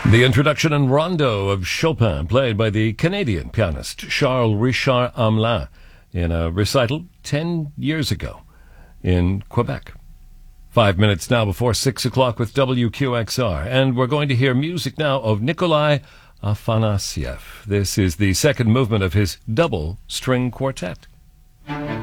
The introduction and rondo of Chopin, played by the Canadian pianist Charles Richard Hamelin in a recital 10 years ago in Quebec. 5 minutes now before 6 o'clock with WQXR, and we're going to hear music now of Nikolai Afanasieff. This is the second movement of his double string quartet.